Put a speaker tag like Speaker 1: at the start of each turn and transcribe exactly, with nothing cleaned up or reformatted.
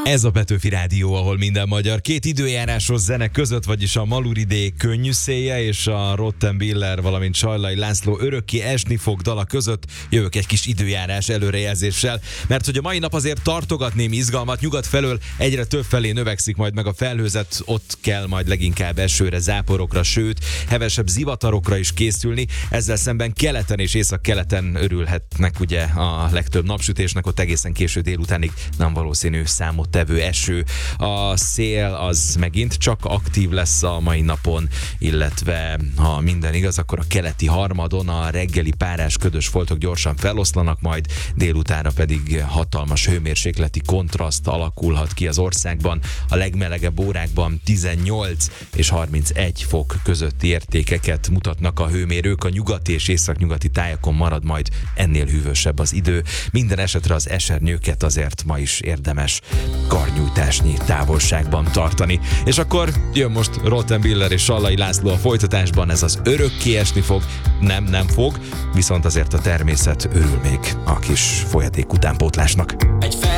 Speaker 1: Ez a Petőfi Rádió, ahol minden magyar. Két időjárásos zene között, vagyis a Maluridé Könnyű szélje és a Rottenbiller, valamint Sajlai László Örökké esni fog dala között jövök egy kis időjárás előrejelzéssel, mert hogy a mai nap azért tartogat némi izgalmat, nyugat felől egyre több felé növekszik majd meg a felhőzet, ott kell majd leginkább esőre, záporokra, sőt, hevesebb zivatarokra is készülni, ezzel szemben keleten és északkeleten örülhetnek ugye a legtöbb napsütésnek, ott egészen késő délutánig nem valószínű számottevő eső. A szél az megint csak aktív lesz a mai napon, illetve ha minden igaz, akkor a keleti harmadon a reggeli párás ködös foltok gyorsan feloszlanak, majd délutánra pedig hatalmas hőmérsékleti kontraszt alakulhat ki az országban. A legmelegebb órákban tizennyolc és harmincegy fok közötti értékeket mutatnak a hőmérők, a nyugati és északnyugati tájakon marad majd ennél hűvösebb az idő. Minden esetre az esernyőket azért ma is érdemes karnyújtásnyi távolságban tartani. És akkor jön most Rottenbiller és Sajlai László a folytatásban, ez az Örökké esni fog, nem, nem fog, viszont azért a természet örül még a kis folyadék utánpótlásnak.